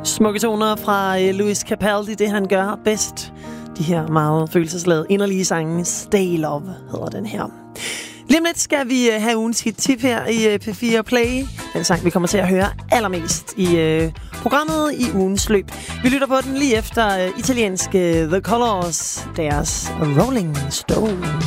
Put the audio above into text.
Smukke toner fra Louis Capaldi, det han gør bedst. De her meget følelsesladede inderlige sange. Stay Love hedder den her. Lige om lidt skal vi have ugens hit-tip her i P4 Play. Den sang, vi kommer til at høre allermest i programmet i ugens løb. Vi lytter på den lige efter italienske The Colors, deres Rolling Stone.